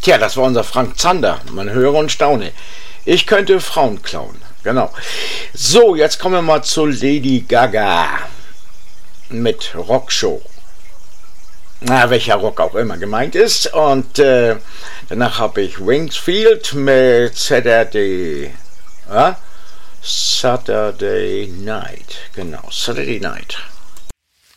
Tja, das war unser Frank Zander. Man höre und staune. Ich könnte Frauen klauen. Genau. So, jetzt kommen wir mal zu Lady Gaga mit Rockshow. Na, welcher Rock auch immer gemeint ist. Und danach habe ich Wingsfield mit Saturday Night. Genau, Saturday Night.